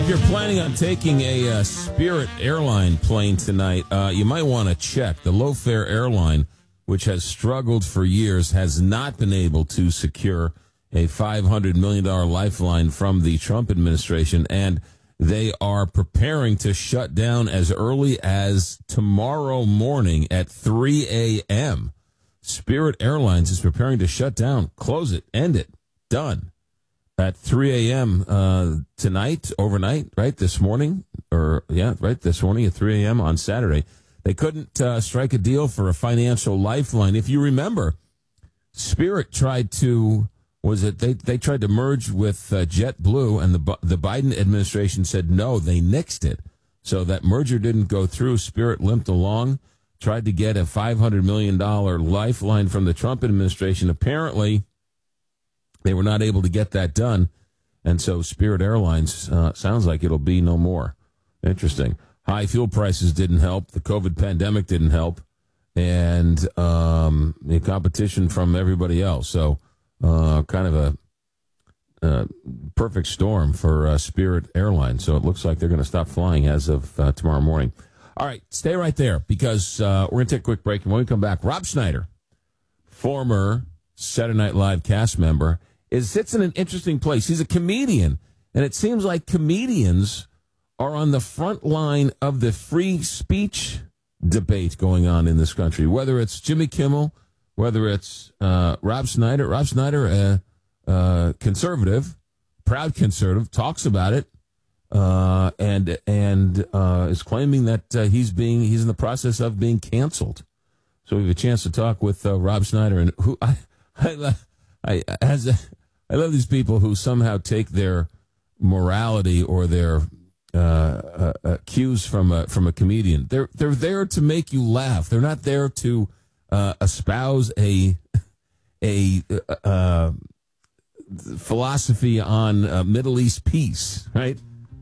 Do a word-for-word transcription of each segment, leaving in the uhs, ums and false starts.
if you're planning on taking a uh, Spirit airline plane tonight, uh, you might want to check. The low-fare airline, which has struggled for years, has not been able to secure a five hundred million dollars lifeline from the Trump administration, and they are preparing to shut down as early as tomorrow morning at three a.m. Spirit Airlines is preparing to shut down, close it, end it, done. At three a.m. Uh, tonight, overnight, right, this morning, or, yeah, right, this morning at three a.m. on Saturday. They couldn't uh, strike a deal for a financial lifeline. If you remember, Spirit tried to, was it, they, they tried to merge with uh, JetBlue, and the the Biden administration said no, they nixed it. So that merger didn't go through. Spirit limped along, tried to get a five hundred million dollars lifeline from the Trump administration. Apparently, they were not able to get that done, and so Spirit Airlines uh, sounds like it'll be no more. Interesting. High fuel prices didn't help. The COVID pandemic didn't help, and um, the competition from everybody else. So uh, kind of a uh, perfect storm for uh, Spirit Airlines. So it looks like they're going to stop flying as of uh, tomorrow morning. All right, stay right there because uh, we're going to take a quick break. And when we come back, Rob Schneider, former Saturday Night Live cast member, is sits in an interesting place. He's a comedian, and it seems like comedians are on the front line of the free speech debate going on in this country, whether it's Jimmy Kimmel, whether it's uh, Rob Schneider. Rob Schneider, uh, uh, conservative, proud conservative, talks about it uh, and and uh, is claiming that uh, he's being he's in the process of being canceled. So we have a chance to talk with uh, Rob Schneider, and who I I, I as a, I love these people who somehow take their morality or their uh, uh, uh, cues from a from a comedian. They're they're there to make you laugh. They're not there to uh, espouse a a uh, philosophy on uh, Middle East peace. Right?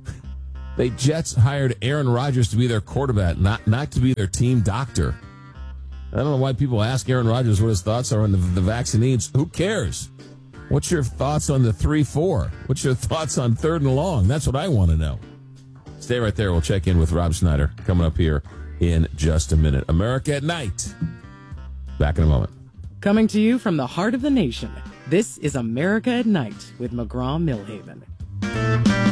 The Jets hired Aaron Rodgers to be their quarterback, not not to be their team doctor. I don't know why people ask Aaron Rodgers what his thoughts are on the, the vaccines. Who cares? What's your thoughts on the three four? What's your thoughts on third and long? That's what I want to know. Stay right there. We'll check in with Rob Schneider coming up here in just a minute. America at Night. Back in a moment. Coming to you from the heart of the nation, this is America at Night with McGraw-Millhaven.